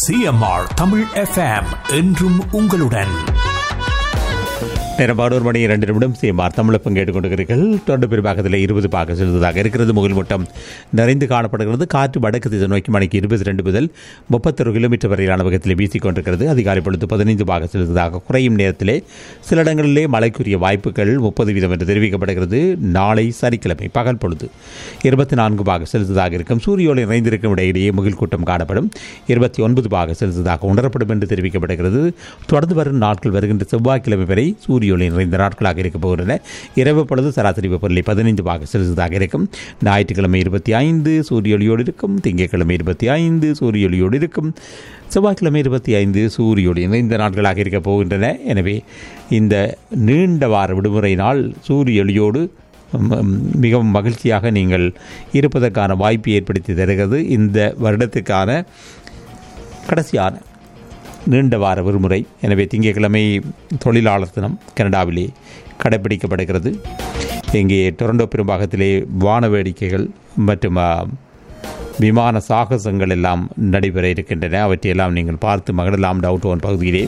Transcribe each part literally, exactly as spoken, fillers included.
CMR Tamil FM என்றும் உங்களுடன். நேரம் பதினோரு மணி இரண்டு நிமிடம் சிஎம்ஆர் தமிழப்பம் கேட்டுக்கொண்டிருக்கிறீர்கள். தொடர்ந்து பெரும்பாகத்தில் இருபது பாக செலுத்ததாக இருக்கிறது. முகில் மூட்டம் நிறைந்து காணப்படுகிறது. காற்று வடக்கு திசை நோக்கி மணிக்கு இருபத்தி ரெண்டு முதல் முப்பத்தொரு கிலோமீட்டர் வரையிலான வேகத்தில் வீசிக் கொண்டிருக்கிறது. அதிகாலை பொழுது பதினைந்து பாக செலுத்ததாக குறையும் நேரத்திலே சில இடங்களிலே மழைக்குரிய வாய்ப்புகள் முப்பது வீதம் என்று தெரிவிக்கப்படுகிறது. நாளை சனிக்கிழமை பகல் பொழுது இருபத்தி நான்கு பாக செலுத்ததாக இருக்கும். சூரியோடு இணைந்திருக்கும் இடையிலேயே முகில் கூட்டம் காணப்படும். இருபத்தி ஒன்பது பாக செலுத்ததாக உணரப்படும் என்று தெரிவிக்கப்படுகிறது. தொடர்ந்து வரும் நாட்கள் வருகின்ற செவ்வாய்க்கிழமை வரை சூரிய நிறைந்த நாட்களாக இருக்க போகின்றன. இரவு பொழுது சராசரி வெப்பநிலை பதினைந்து பாக செலுத்ததாக இருக்கும். ஞாயிற்றுக்கிழமை இருபத்தி ஐந்து சூரியொளியோடு இருக்கும். திங்கட்கிழமை இருபத்தி ஐந்து சூரியொளியோடு இருக்கும். செவ்வாய்க்கிழமை இருபத்தி ஐந்து சூரியொளி நிறைந்த நாட்களாக இருக்க போகின்றன. எனவே இந்த நீண்ட வார விடுமுறை நாள் சூரியொளியோடு மிகவும் மகிழ்ச்சியாக நீங்கள் இருப்பதற்கான வாய்ப்பு ஏற்படுத்தி தருகிறது. இந்த வருடத்துக்கான கடைசியான நீண்ட வார விடுமுறை. எனவே திங்கட்கிழமை தொழிலாளர் தினம் கனடாவிலே கடைபிடிக்கப்படுகிறது. இங்கே டொரண்டோ பெரும்பாகத்திலே வான வேடிக்கைகள் மற்றும் விமான சாகசங்கள் எல்லாம் நடைபெற இருக்கின்றன. அவற்றையெல்லாம் நீங்கள் பார்த்து மகிழலாம். டவுன் டவுன் பகுதியிலே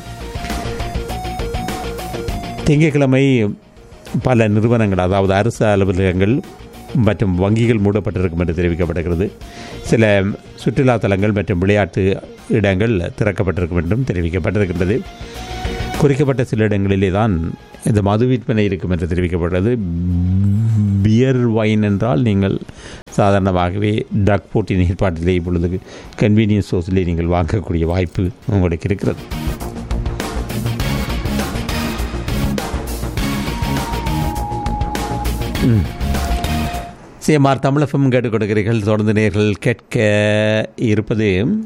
திங்கட்கிழமை பல நிறுவனங்கள், அதாவது அரசு அலுவலகங்கள் மற்றும் வங்கிகள் மூடப்பட்டிருக்கும் என்று தெரிவிக்கப்படுகிறது. சில சுற்றுலா தலங்கள் மற்றும் விளையாட்டு இடங்கள் திறக்கப்பட்டிருக்கும் என்றும் தெரிவிக்கப்பட்டிருக்கின்றது. குறிக்கப்பட்ட சில இடங்களிலே தான் இந்த மது விற்பனை இருக்கும் என்று தெரிவிக்கப்பட்டது. பியர் வைன் என்றால் நீங்கள் சாதாரணமாகவே ட்ரக் போட்டியின் ஏற்பாட்டிலே இப்பொழுது கன்வீனியன்ஸ் ஸ்டோர்ஸிலே நீங்கள் வாங்கக்கூடிய வாய்ப்பு உங்களுக்கு இருக்கிறது. சிஎம்ஆர் தமிழகம் கேட்டுக் கொடுக்கிறீர்கள். தொடர்ந்து நேர்கள் கேட்க இருப்பது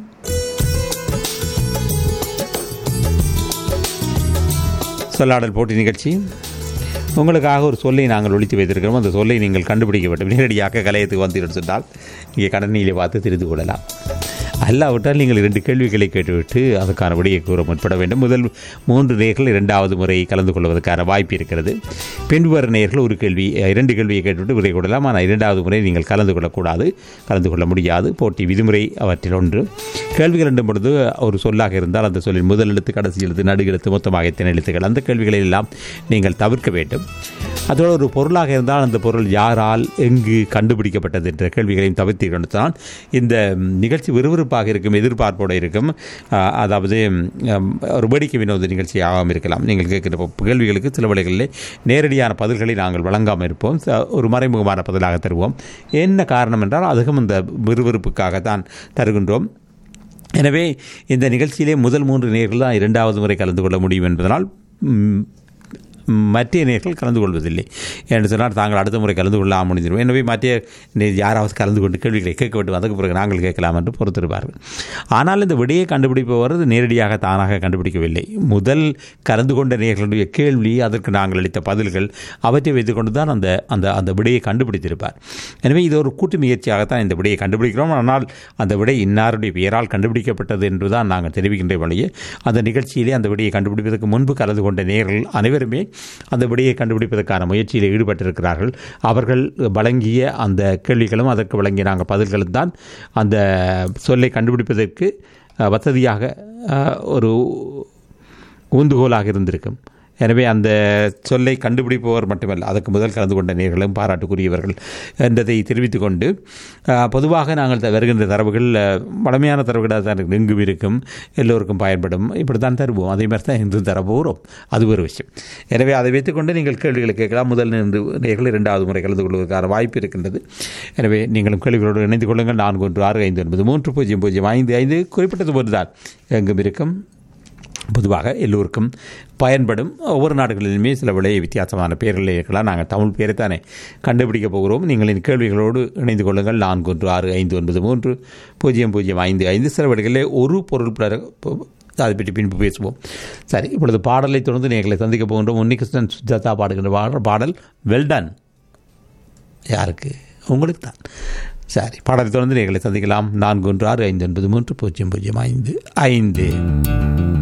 சொல்லாடல் போட்டி நிகழ்ச்சி. உங்களுக்காக ஒரு சொல்லை நாங்கள் ஒழித்து வைத்திருக்கிறோம். அந்த சொல்லை நீங்கள் கண்டுபிடிக்க வேண்டும். நேரடியாக கலையத்துக்கு வந்து சொன்னால் இங்கே கடனிலே பார்த்து தெரிந்து கொள்ளலாம். அல்லாவிட்டால் நீங்கள் இரண்டு கேள்விகளை கேட்டுவிட்டு அதுக்கான விடையை கூற முற்பட வேண்டும். முதல் மூன்று நேர்கள் இரண்டாவது முறை கலந்து கொள்வதற்கான வாய்ப்பு இருக்கிறது. பின்வர நேர்கள் ஒரு கேள்வி இரண்டு கேள்வியை கேட்டுவிட்டு விடை கொள்ளலாம். ஆனால் இரண்டாவது முறை நீங்கள் கலந்து கொள்ளக்கூடாது, கலந்து கொள்ள முடியாது. போட்டி விதிமுறை அவற்றில் ஒன்று. கேள்விகள் ரெண்டும் பொழுது ஒரு சொல்லாக இருந்தால் அந்த சொல்லின் முதல் எழுத்து, கடைசி எழுத்து, நடு எழுத்து, மொத்தமாக எத்தனை எழுத்துக்கள், அந்த கேள்விகளை எல்லாம் நீங்கள் தவிர்க்க வேண்டும். அதோடு ஒரு பொருளாக இருந்தால் அந்த பொருள் யாரால் எங்கு கண்டுபிடிக்கப்பட்டது என்ற கேள்விகளையும் தவிர்த்து கொண்டுதான் இந்த நிகழ்ச்சி விறுவிறுப்பாக இருக்கும், எதிர்பார்ப்போடு இருக்கும். அதாவது ஒரு வேடிக்கை வினோத நிகழ்ச்சியாகவும் இருக்கலாம். நீங்கள் கேட்கிற கேள்விகளுக்கு சில வேளைகளிலே நேரடியான பதில்களை நாங்கள் வழங்காமல் இருப்போம், ஒரு மறைமுகமான பதிலாக தருவோம். என்ன காரணம் என்றால் அதுவும் இந்த விறுவிறுப்புக்காகத்தான் தருகின்றோம். எனவே இந்த நிகழ்ச்சியிலே முதல் மூன்று நேர்கள் தான் இரண்டாவது முறை கலந்து கொள்ள முடியும் என்பதனால் மற்ற நேர்கள் கலந்து கொள்வதில்லை என்று சொன்னால் தாங்கள் அடுத்த முறை கலந்து கொள்ளாமல் முடிஞ்சிடும். எனவே மற்ற யாராவது கலந்து கொண்டு கேள்விகளை கேட்க வேண்டும், அதுக்கு பிறகு நாங்கள் கேட்கலாம் என்று பொறுத்திருப்பார்கள். ஆனால் இந்த விடையை கண்டுபிடிப்பவர் நேரடியாக தானாக கண்டுபிடிக்கவில்லை. முதல் கலந்து கொண்ட நேர்களுடைய கேள்வி, அதற்கு நாங்கள் அளித்த பதில்கள், அவற்றை வைத்துக்கொண்டு தான் அந்த அந்த அந்த விடையை கண்டுபிடித்திருப்பார். எனவே இது ஒரு கூட்டு முயற்சியாகத்தான் இந்த விடையை கண்டுபிடிக்கிறோம். ஆனால் அந்த விடை இன்னாருடைய பெயரால் கண்டுபிடிக்கப்பட்டது என்றுதான் நாங்கள் தெரிவிக்கின்ற வழியே அந்த நிகழ்ச்சியிலே அந்த விடையை கண்டுபிடிப்பதற்கு முன்பு கலந்து கொண்ட நேர்கள் அனைவருமே அந்த விடையை கண்டுபிடிப்பதற்கான முயற்சியில் ஈடுபட்டிருக்கிறார்கள். அவர்கள் வழங்கிய அந்த கேள்விகளும் அதற்கு வழங்கிய நாங்கள் பதில்களும் தான் அந்த சொல்லை கண்டுபிடிப்பதற்கு வசதியாக ஒரு ஊந்துகோலாக இருந்திருக்கும். எனவே அந்த சொல்லை கண்டுபிடிப்பவர் மட்டுமல்ல, அதற்கு முதல் கலந்து கொண்ட நேர்களும் பாராட்டுக்குரியவர்கள் என்றதை தெரிவித்துக் கொண்டு, பொதுவாக நாங்கள் வருகின்ற தரவுகள் வளமையான தரவுகளாக தான் எங்கும் இருக்கும், எல்லோருக்கும் பயன்படும், இப்படி தான் தருவோம். அதே மாதிரி தான் இன்று தர போகிறோம். அது ஒரு விஷயம். எனவே அதை வைத்துக்கொண்டு நீங்கள் கேள்விகளை கேட்கலாம். முதல் நேர்கள் இரண்டாவது முறை கலந்து கொள்வதற்கான வாய்ப்பு இருக்கின்றது. எனவே நீங்களும் கேள்விகளோடு இணைந்து கொள்ளுங்கள். நான்கு ஒன்று ஆறு ஐந்து ஒன்பது மூன்று பூஜ்ஜியம் பூஜ்ஜியம் ஐந்து ஐந்து குறிப்பிட்டது போதுதான் எங்கும் இருக்கும். பொதுவாக எல்லோருக்கும் பயன்படும். ஒவ்வொரு நாடுகளிலுமே சில விலை வித்தியாசமான பெயர்களை இருக்கலாம். நாங்கள் தமிழ் பேரை தானே கண்டுபிடிக்கப் போகிறோம். நீங்களின் கேள்விகளோடு இணைந்து கொள்ளுங்கள். நான்கு ஒன்று ஆறு ஐந்து ஒன்பது மூன்று பூஜ்ஜியம் பூஜ்ஜியம் ஐந்து ஐந்து சில வழிகளிலே ஒரு பொருள் அதை பற்றி பின்பு பேசுவோம். சரி, இப்பொழுது பாடலை தொடர்ந்து நேர்களை சந்திக்க போகின்றோம். உன்னிகிருஷ்ணன் சுஜாதா பாடுகின்ற பாடல் பாடல் வெல்டன். யாருக்கு? உங்களுக்கு தான். சரி, பாடலை தொடர்ந்து நேர்களை சந்திக்கலாம். நான்கு ஒன்று ஆறு ஐந்து ஒன்பது மூன்று பூஜ்ஜியம் பூஜ்ஜியம் ஐந்து ஐந்து.